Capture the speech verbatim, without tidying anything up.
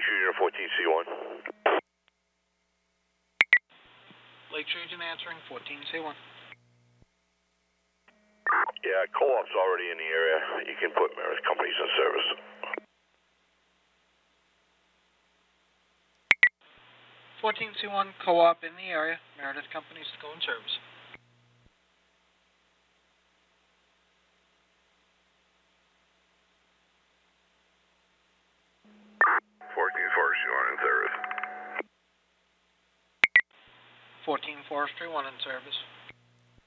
Lakeshore Unit fourteen C one. Lakeshore Unit answering fourteen C one. Yeah, co-op's already in the area. You can put Meredith Companies in service. fourteen C one, co-op in the area. Meredith Companies to go in service. fourteen Forestry one in service. fourteen Forestry one in service.